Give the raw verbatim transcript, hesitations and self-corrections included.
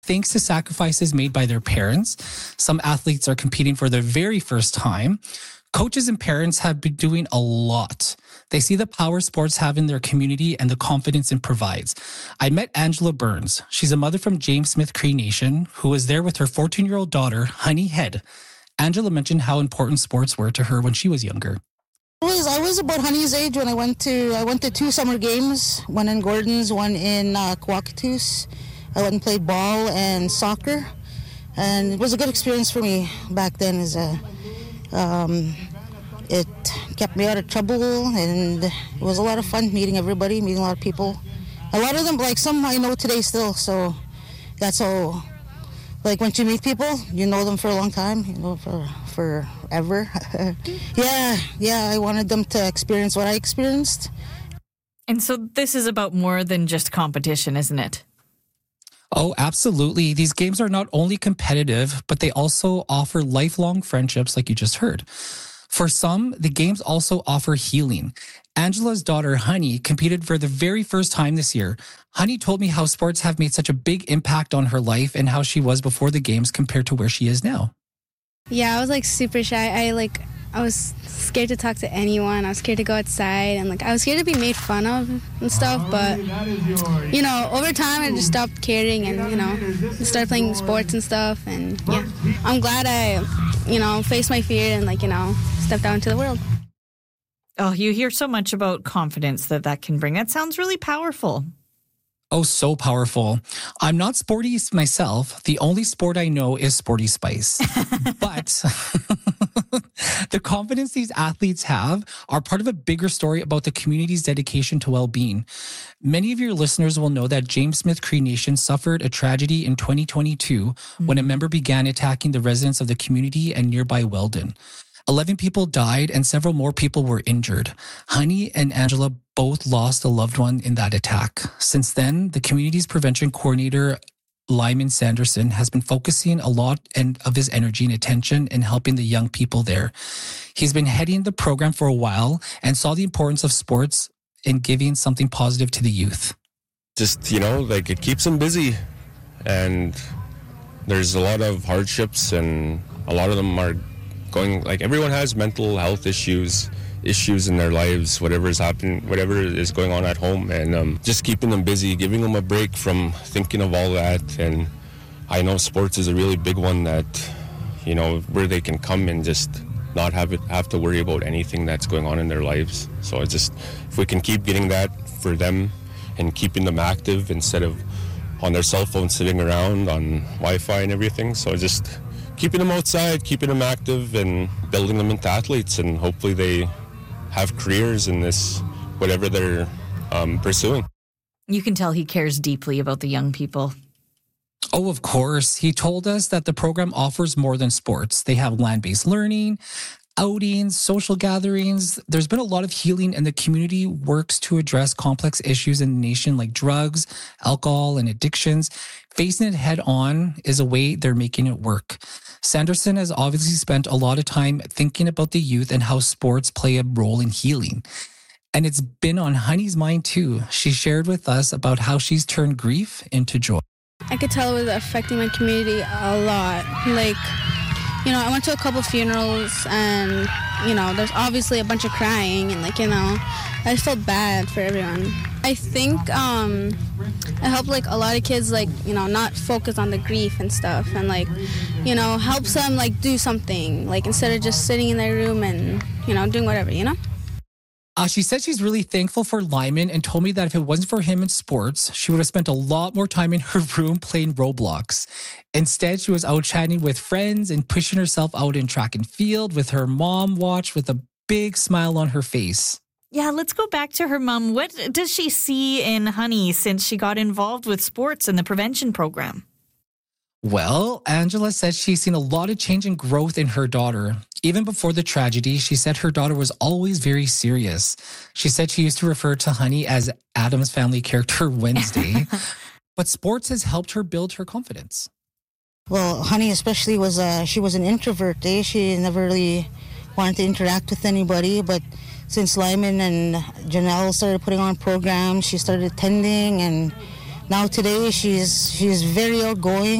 Thanks to sacrifices made by their parents, some athletes are competing for the very first time. Coaches and parents have been doing a lot. They see the power sports have in their community and the confidence it provides. I met Angela Burns. She's a mother from James Smith Cree Nation who was there with her fourteen-year-old daughter, Honey Head. Angela mentioned how important sports were to her when she was younger. I was, I was about Honey's age when I went to I went to two summer games, one in Gordon's, one in uh, Kwakatus. I went and played ball and soccer, and it was a good experience for me back then. As a, um, it kept me out of trouble, and it was a lot of fun meeting everybody, meeting a lot of people. A lot of them, like some I know today still, so that's all. Like once you meet people, you know them for a long time, you know, for forever. yeah, yeah, I wanted them to experience what I experienced. And so this is about more than just competition, isn't it? Oh, absolutely. These games are not only competitive, but they also offer lifelong friendships, like you just heard. For some, the games also offer healing. Angela's daughter, Honey, competed for the very first time this year. Honey told me how sports have made such a big impact on her life and how she was before the games compared to where she is now. Yeah, I was like super shy. I like I was scared to talk to anyone. I was scared to go outside, and like I was scared to be made fun of and stuff. But you know, over time, I just stopped caring, and you know, started playing sports and stuff. And yeah, I'm glad I, you know, faced my fear and like you know, stepped out into the world. Oh, you hear so much about confidence that that can bring. That sounds really powerful. Oh, so powerful. I'm not sporty myself. The only sport I know is Sporty Spice. But the confidence these athletes have are part of a bigger story about the community's dedication to well-being. Many of your listeners will know that James Smith Cree Nation suffered a tragedy in twenty twenty-two mm-hmm. when a member began attacking the residents of the community and nearby Weldon. eleven people died and several more people were injured. Honey and Angela both lost a loved one in that attack. Since then, the community's prevention coordinator, Lyman Sanderson, has been focusing a lot of his energy and attention in helping the young people there. He's been heading the program for a while and saw the importance of sports in giving something positive to the youth. Just, you know, like it keeps them busy, and there's a lot of hardships, and a lot of them are going, like everyone has mental health issues, issues in their lives, whatever is happening, whatever is going on at home, and um, just keeping them busy, giving them a break from thinking of all that. And I know sports is a really big one that, you know, where they can come and just not have it have to worry about anything that's going on in their lives. So it's just, if we can keep getting that for them and keeping them active instead of on their cell phone sitting around on Wi-Fi and everything. So just keeping them outside, keeping them active, and building them into athletes, and hopefully they have careers in this, whatever they're um, pursuing. You can tell he cares deeply about the young people. Oh, of course. He told us that the program offers more than sports. They have land-based learning, outings, social gatherings. There's been a lot of healing, and the community works to address complex issues in the nation like drugs, alcohol, and addictions. Facing it head on is a way they're making it work. Sanderson has obviously spent a lot of time thinking about the youth and how sports play a role in healing. And it's been on Honey's mind too. She shared with us about how she's turned grief into joy. I could tell it was affecting my community a lot. Like, you know, I went to a couple funerals, and, you know, there's obviously a bunch of crying, and, like, you know, I just felt bad for everyone. I think um, it helped, like, a lot of kids, like, you know, not focus on the grief and stuff, and, like, you know, helps them, like, do something, like, instead of just sitting in their room and, you know, doing whatever, you know? Uh, she said she's really thankful for Lyman and told me that if it wasn't for him in sports, she would have spent a lot more time in her room playing Roblox. Instead, she was out chatting with friends and pushing herself out in track and field with her mom watch with a big smile on her face. Yeah, let's go back to her mom. What does she see in Honey since she got involved with sports and the prevention program? Well, Angela says she's seen a lot of change and growth in her daughter. Even before the tragedy, she said her daughter was always very serious. She said she used to refer to Honey as Addams Family character Wednesday. But sports has helped her build her confidence. Well, Honey especially was, uh, she was an introvert. Eh? She never really wanted to interact with anybody. But since Lyman and Janelle started putting on programs, she started attending, and Now today she's she's very outgoing.